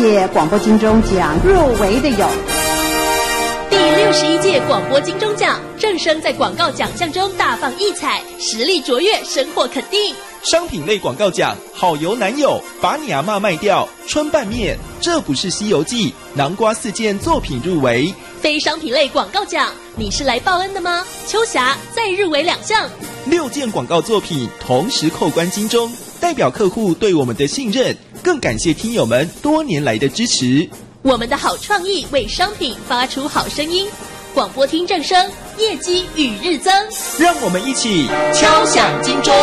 届广播金钟奖入围的有第61届广播金钟奖，正声在广告奖项中大放异彩，实力卓越，深获肯定。 商品类广告奖，好油男友，把你阿嬷卖掉，春拌面，这不是西游记，南瓜4件作品入围。 非商品类广告奖，你是来报恩的吗？秋霞再入围2项 ，6件广告作品同时扣关金钟，代表客户对我们的信任，更感谢听友们多年来的支持。 我们的好创意为商品发出好声音，广播厅正声，业绩与日增。 让我们一起敲响金钟。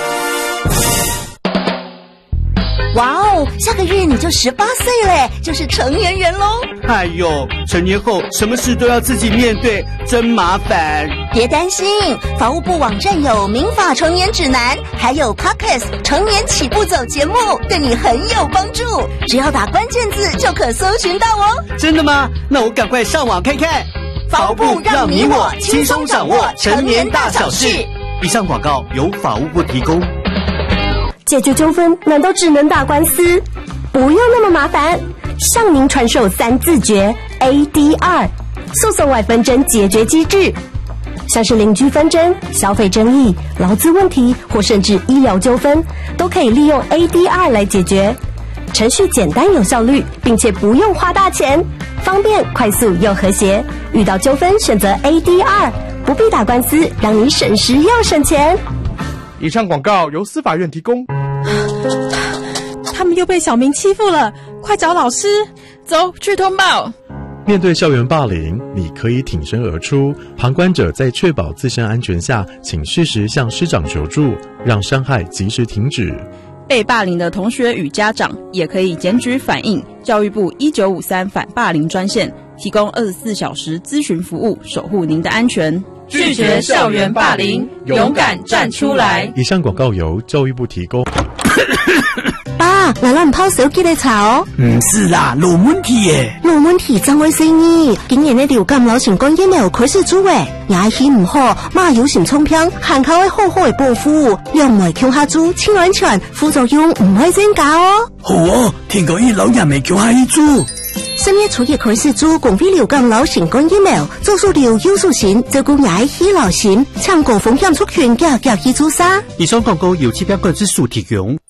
哇哦，下个月你就18岁嘞，就是成年人咯。 哎呦，成年后什么事都要自己面对，真麻烦。 别担心，法务部网站有民法成年指南，还有 Podcast 成年起步走节目，对你很有帮助。只要打关键字就可搜寻到哦。 真的吗？那我赶快上网看看。 法务部让你我轻松掌握成年大小事。 以上广告由法务部提供。 解决纠纷难道只能打官司？不用那么麻烦，向您传授3字诀 ADR 诉讼外纷争解决机制，像是邻居纷争、消费争议、劳资问题或甚至医疗纠纷，都可以利用 ADR 来解决。程序简单有效率，并且不用花大钱，方便快速又和谐。遇到纠纷选择 ADR， 不必打官司，让你省时又省钱。 以上广告由司法院提供。 他们又被小明欺负了，快找老师， 走去通报。 面对校园霸凌，你可以挺身而出，旁观者在确保自身安全下，请适时向师长求助，让伤害及时停止。 被霸凌的同学与家长也可以检举反映教育部1953反霸凌专线，提供24小时咨询服务，守护您的安全。 拒绝校园霸凌，勇敢站出来。 以上广告由教育部提供。 爸，奶奶唔泡手机嚟查哦。 唔是啦，老问题耶。 老问题怎回事呢？竟然呢流感流行感染佢是做诶，牙齿唔好，妈有閃沖片，限靠喺好好嘅保護，又唔係強下豬，清安全，副作用唔係增加哦。 好哦，聽講啲老人未強下啲豬。 深夜儲熱佢是豬，共非流感流行感染苗，做數療優數線，照顧牙齒流行，撐高風險出拳嘅牙齒豬沙。 以上廣告由700個指數提供。